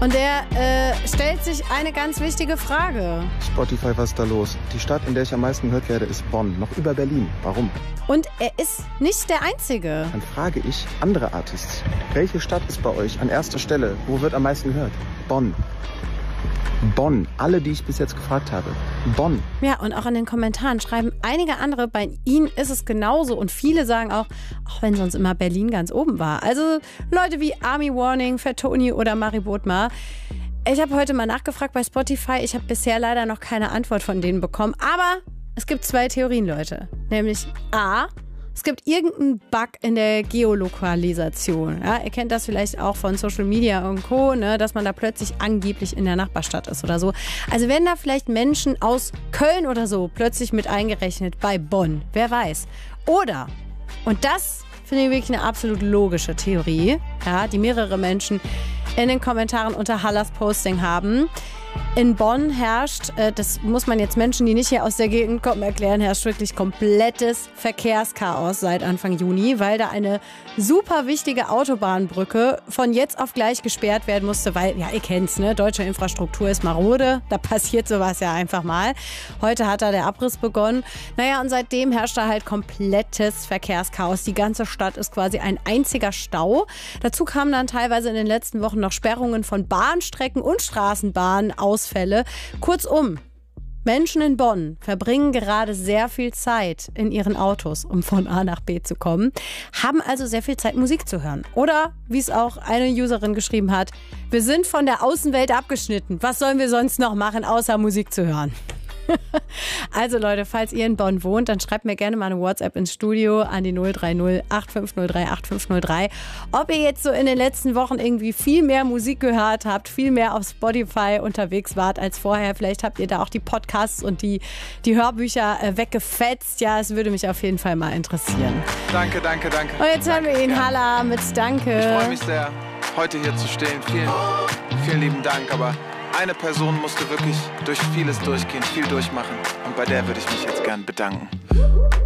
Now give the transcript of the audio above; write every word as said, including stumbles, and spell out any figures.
Und der äh, stellt sich eine ganz wichtige Frage. Spotify, was ist da los? Die Stadt, in der ich am meisten gehört werde, ist Bonn. Noch über Berlin. Warum? Und er ist nicht der Einzige. Dann frage ich andere Artists. Welche Stadt ist bei euch an erster Stelle? Wo wird am meisten gehört? Bonn. Bonn. Alle, die ich bis jetzt gefragt habe. Bonn. Ja, und auch in den Kommentaren schreiben einige andere, bei ihnen ist es genauso. Und viele sagen auch, auch wenn sonst immer Berlin ganz oben war. Also Leute wie Army Warning, Fatoni oder Mari Bodmer. Ich habe heute mal nachgefragt bei Spotify. Ich habe bisher leider noch keine Antwort von denen bekommen. Aber es gibt zwei Theorien, Leute. Nämlich A, es gibt irgendeinen Bug in der Geolokalisation. Ja, ihr kennt das vielleicht auch von Social Media und Co., ne, dass man da plötzlich angeblich in der Nachbarstadt ist oder so. Also werden da vielleicht Menschen aus Köln oder so plötzlich mit eingerechnet bei Bonn. Wer weiß. Oder, und das finde ich wirklich eine absolut logische Theorie, ja, die mehrere Menschen in den Kommentaren unter Hallas Posting haben. In Bonn herrscht, äh, das muss man jetzt Menschen, die nicht hier aus der Gegend kommen, erklären, herrscht wirklich komplettes Verkehrschaos seit Anfang Juni, weil da eine super wichtige Autobahnbrücke von jetzt auf gleich gesperrt werden musste, weil, ja, ihr kennt's, ne, deutsche Infrastruktur ist marode, da passiert sowas ja einfach mal. Heute hat da der Abriss begonnen. Naja, und seitdem herrscht da halt komplettes Verkehrschaos. Die ganze Stadt ist quasi ein einziger Stau. Dazu kamen dann teilweise in den letzten Wochen noch Sperrungen von Bahnstrecken und Straßenbahnen, Ausfälle. Kurzum, Menschen in Bonn verbringen gerade sehr viel Zeit in ihren Autos, um von A nach B zu kommen, haben also sehr viel Zeit, Musik zu hören. Oder, wie es auch eine Userin geschrieben hat, wir sind von der Außenwelt abgeschnitten. Was sollen wir sonst noch machen, außer Musik zu hören? Also Leute, falls ihr in Bonn wohnt, dann schreibt mir gerne mal eine WhatsApp ins Studio an die null drei null acht fünf null drei acht fünf null drei. Ob ihr jetzt so in den letzten Wochen irgendwie viel mehr Musik gehört habt, viel mehr auf Spotify unterwegs wart als vorher. Vielleicht habt ihr da auch die Podcasts und die, die Hörbücher äh, weggefetzt. Ja, es würde mich auf jeden Fall mal interessieren. Danke, danke, danke. Und jetzt hören wir ihn, gerne. Halla, mit Danke. Ich freue mich sehr, heute hier zu stehen. Vielen, vielen lieben Dank, aber eine Person musste wirklich durch vieles durchgehen, viel durchmachen. Und bei der würde ich mich jetzt gern bedanken.